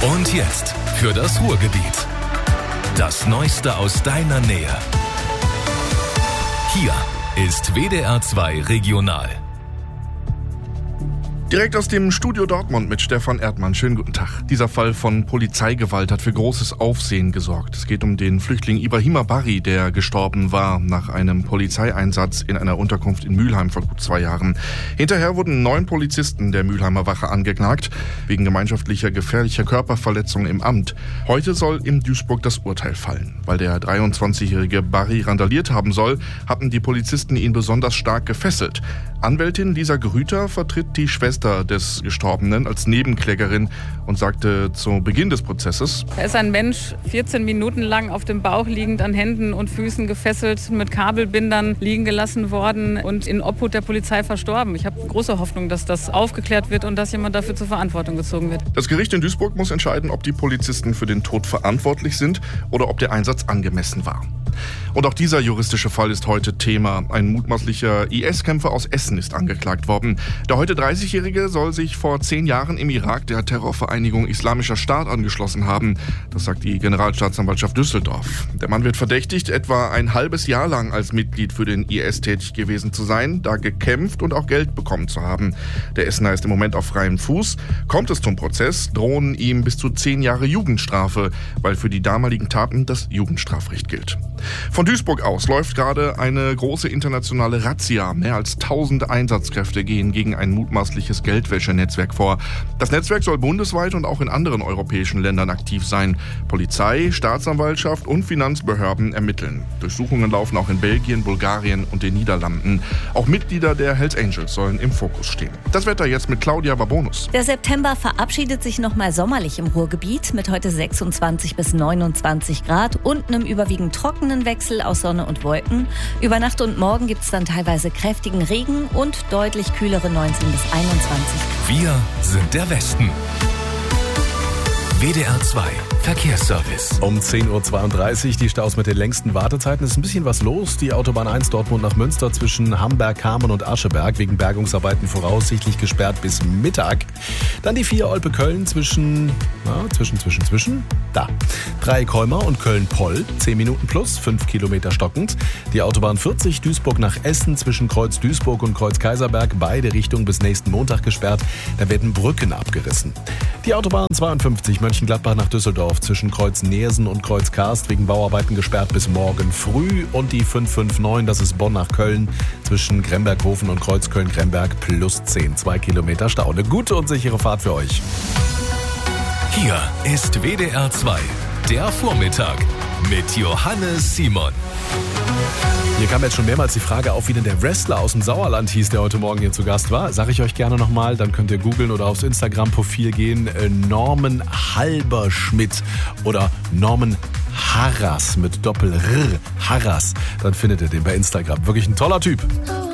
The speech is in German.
Und jetzt für das Ruhrgebiet. Das Neueste aus deiner Nähe. Hier ist WDR 2 Regional. Direkt aus dem Studio Dortmund mit Stefan Erdmann. Schönen guten Tag. Dieser Fall von Polizeigewalt hat für großes Aufsehen gesorgt. Es geht um den Flüchtling Ibrahima Barry, der gestorben war nach einem Polizeieinsatz in einer Unterkunft in Mülheim vor gut 2 Jahren. Hinterher wurden 9 Polizisten der Mülheimer Wache angeklagt, wegen gemeinschaftlicher gefährlicher Körperverletzung im Amt. Heute soll in Duisburg das Urteil fallen. Weil der 23-jährige Barry randaliert haben soll, hatten die Polizisten ihn besonders stark gefesselt. Anwältin Lisa Grüter vertritt die Schwester des Gestorbenen als Nebenklägerin und sagte zu Beginn des Prozesses: Er ist ein Mensch, 14 Minuten lang auf dem Bauch liegend, an Händen und Füßen gefesselt, mit Kabelbindern liegen gelassen worden und in Obhut der Polizei verstorben. Ich habe große Hoffnung, dass das aufgeklärt wird und dass jemand dafür zur Verantwortung gezogen wird. Das Gericht in Duisburg muss entscheiden, ob die Polizisten für den Tod verantwortlich sind oder ob der Einsatz angemessen war. Und auch dieser juristische Fall ist heute Thema. Ein mutmaßlicher IS-Kämpfer aus Essen ist angeklagt worden. Der heute 30-Jährige soll sich vor 10 Jahren im Irak der Terrorvereinigung Islamischer Staat angeschlossen haben. Das sagt die Generalstaatsanwaltschaft Düsseldorf. Der Mann wird verdächtigt, etwa ein halbes Jahr lang als Mitglied für den IS tätig gewesen zu sein, da gekämpft und auch Geld bekommen zu haben. Der Essener ist im Moment auf freiem Fuß. Kommt es zum Prozess, drohen ihm bis zu 10 Jahre Jugendstrafe, weil für die damaligen Taten das Jugendstrafrecht gilt. Von Duisburg aus läuft gerade eine große internationale Razzia. Mehr als 1000 Einsatzkräfte gehen gegen ein mutmaßliches Geldwäschenetzwerk vor. Das Netzwerk soll bundesweit und auch in anderen europäischen Ländern aktiv sein. Polizei, Staatsanwaltschaft und Finanzbehörden ermitteln. Durchsuchungen laufen auch in Belgien, Bulgarien und den Niederlanden. Auch Mitglieder der Hells Angels sollen im Fokus stehen. Das Wetter jetzt mit Claudia Babonus. Der September verabschiedet sich nochmal sommerlich im Ruhrgebiet mit heute 26 bis 29 Grad und einem überwiegend trockenen Wechsel aus Sonne und Wolken. Über Nacht und Morgen gibt es dann teilweise kräftigen Regen und deutlich kühlere 19 bis 21 Grad. Wir sind der Westen. WDR 2 Verkehrsservice. Um 10.32 Uhr die Staus mit den längsten Wartezeiten. Es ist ein bisschen was los. Die Autobahn 1 Dortmund nach Münster zwischen Hamberg, Kamen und Ascheberg wegen Bergungsarbeiten voraussichtlich gesperrt bis Mittag. Dann die 4 Olpe-Köln zwischen Dreikolmer und Köln-Poll. 10 Minuten plus, 5 Kilometer stockend. Die Autobahn 40 Duisburg nach Essen zwischen Kreuz Duisburg und Kreuz Kaiserberg. Beide Richtungen bis nächsten Montag gesperrt. Da werden Brücken abgerissen. Die Autobahn 52 Mönchengladbach nach Düsseldorf zwischen Kreuz Neersen und Kreuz Karst wegen Bauarbeiten gesperrt bis morgen früh. Und die 559, das ist Bonn nach Köln, zwischen Gremberghofen und Kreuz Köln-Gremberg plus 10, 2 Kilometer Stau. Eine gute und sichere Fahrt für euch. Hier ist WDR 2, der Vormittag mit Johannes Simon. Hier kam jetzt schon mehrmals die Frage auf, wie denn der Wrestler aus dem Sauerland hieß, der heute Morgen hier zu Gast war. Sag ich euch gerne nochmal, dann könnt ihr googeln oder aufs Instagram-Profil gehen. Norman Halberschmidt oder Norman Harras mit Doppel-R. Harras. Dann findet ihr den bei Instagram. Wirklich ein toller Typ.